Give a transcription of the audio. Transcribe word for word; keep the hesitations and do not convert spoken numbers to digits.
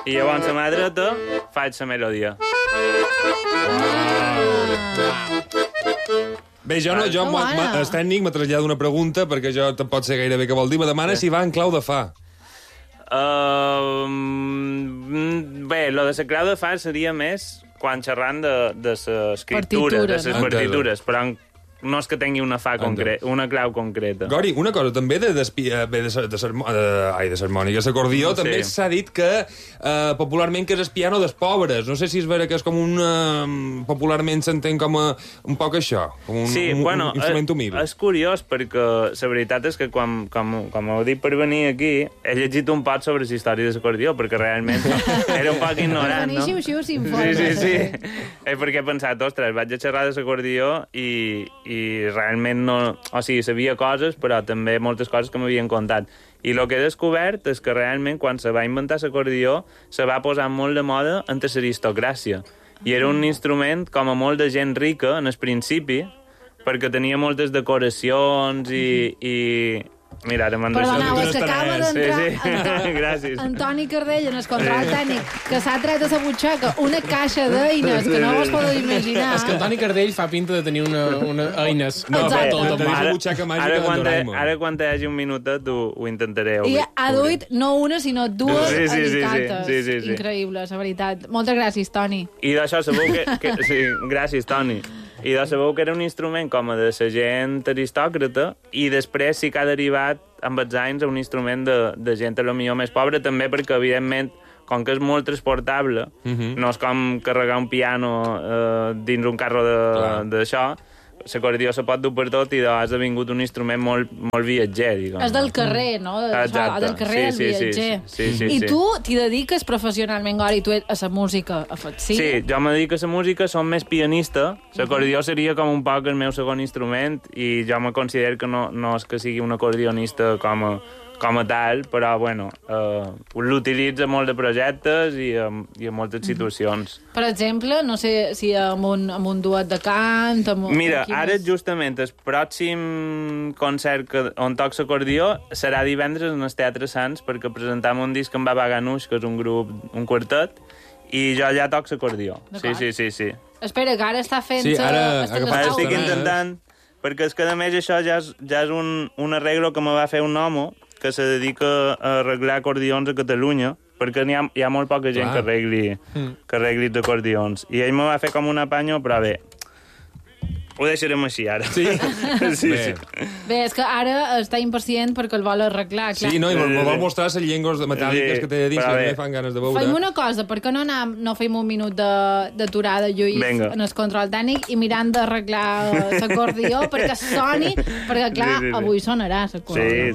I llavors la mà dreta faig la melodia. Bé, jo no, jo, Ah, ma, el tècnic m'ha traslladat una pregunta, perquè jo tampoc sé gaire bé què vol dir. Me demana si va en clau de fa. Uh, bé, lo de la clau de fa seria més quan xerrant de, de l'escriptura, de les Partitura, no? partitures, però no és que tingui una fa concreta, una clau concreta. Gori, una cosa, també de, de, bé, de, de, sermo, de, ai, de sermònica, l'acordió, Sí. també s'ha dit que eh, popularment que és el piano dels pobres. No sé si és vera que és com un... Eh, popularment s'entén com a, un poc això, com un, Sí, un, bueno, un instrument és, humil. és curiós perquè la veritat és que quan, com, com heu dit per venir aquí, he llegit un poc sobre la història de l'acordió, perquè realment era un poc ignorant, venir no? xiu-xiu Sí, s'informa. sí, sí. Eh, perquè he pensat, ostres, vaig a xerrar de l'acordió i, i realment no... O sigui, sabia coses, però també moltes coses que m'havien contat. I el que he descobert és que realment quan se va inventar l'acordió se va posar molt de moda entre l'aristocràcia. I era un instrument com a molt de gent rica en el principi, perquè tenia moltes decoracions i... i... Mira, ara m'han Perdoneu, deixat... és que acaba Sí, d'entrar sí. Antoni, Gràcies. Antoni Cardell en el control tècnic, que s'ha tret a la butxaca una caixa d'eines que no vos podeu imaginar. És que Antoni Cardell fa pinta de tenir una, una eines. No, Exacte. bé, tot de dir el la Ara, butxaca màgica ara, de quan, Doraemon. ara quan hi hagi un minutet ho, ho intentaré I obrir. ha duit no una, sinó dues Sí, sí, sí, sí. alicates. Sí, sí, sí. Increïble, la veritat. Moltes gràcies, Toni. I d'això sabeu que... que sí, gràcies, Toni. I de sabeu que era un instrument com a de la gent aristòcrata i després sí que ha derivat amb els anys a un instrument de, de gent a lo millor més pobra, també perquè, evidentment, com que és molt transportable, uh -huh. no és com carregar un piano eh, dins un carro d'això, l'acordió se pot dur per tot i ha esdevingut un instrument molt, molt viatger, diguem. És del carrer, no? Exacte. Del carrer Sí, del sí, sí, viatger. sí, sí, I sí. tu t'hi dediques professionalment, Gori, tu a la música, a fet, sí? Sí, jo me dedico a la música, som més pianista. L'acordió seria com un poc el meu segon instrument i jo me considero que no, no és que sigui un acordionista com a, com a tal, però, bueno, eh, l'utilitza molt de projectes i a, i a moltes situacions. Per exemple, no sé si amb un, amb un duet de cant... Amb, Mira, amb quines- ara justament el pròxim concert que, on toc l'acordió serà divendres en el Teatre Sants perquè presentam un disc amb Baba Ganoush, que és un grup, un quartet, i jo allà toc l'acordió. Sí, D'acord. sí, sí, sí. Espera, que ara està fent... Sí, ara està agafat gastant- Ara estic Ostres. intentant, perquè és que a més això ja és, ja és un, un arreglo que me va fer un home que se dedica a arreglar acordions a Catalunya, perquè hi ha, hi ha molt poca gent Clar. que arregli, que arregli els acordions. I ell me va fer com un apanyo, però bé, ho deixarem així ara. Sí? sí, Bé. sí. Bé, és que ara està impacient perquè el vol arreglar, clar. Sí, no, i me Sí, vol sí. mostrar les llengües metàl·liques Sí, que té a dins, però que bé. també fan ganes de veure. Fem una cosa, per què no, anem, no fem un minut de- d'aturada, Lluís, Vinga. en el control tècnic i mirant d'arreglar l'acordió perquè soni, perquè clar, Sí, sí, sí. avui sonarà l'acordió. Sí,